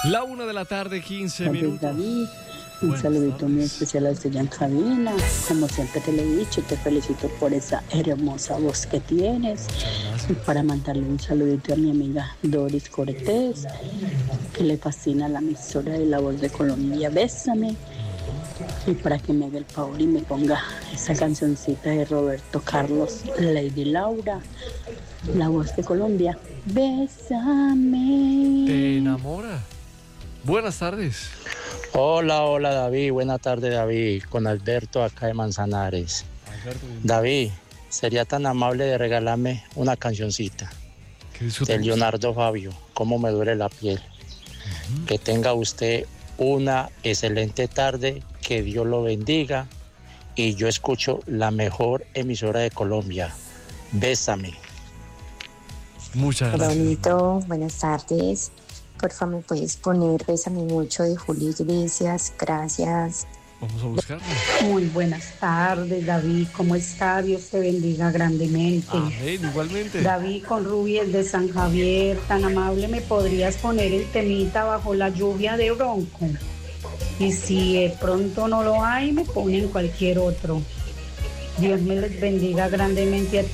La 1:15 Gracias, minutos. David. Un Buenas saludito tardes. muy especial a usted ya en cabina. Como siempre te lo he dicho, te felicito por esa hermosa voz que tienes. Muchas Y gracias. para mandarle un saludito a mi amiga Doris Cortés, que le fascina la emisora de La Voz de Colombia, Bésame. Y para que me haga el favor y me ponga esa cancioncita de Roberto Carlos, Lady Laura, La Voz de Colombia, Bésame. ¿Te enamora? Buenas tardes. Hola David, buena tarde David, con Alberto acá de Manzanares. Alberto, David, ¿sería tan amable de regalarme una cancioncita ¿qué disco te de gusta? Leonardo Fabio, Cómo me duele la piel? Que tenga usted una excelente tarde, que Dios lo bendiga y yo escucho la mejor emisora de Colombia. Bésame. Muchas Hola, gracias. bonito, buenas tardes. Porfa, me puedes poner Bésame mucho de Julio Iglesias, gracias. Vamos a buscarlo. Muy buenas tardes, David. ¿Cómo está? Dios te bendiga grandemente. Amén, igualmente. David, con Rubiel de San Javier, tan amable, ¿me podrías poner el temita Bajo la lluvia de Bronco? Y si de pronto no lo hay, me ponen cualquier otro. Dios me les bendiga grandemente a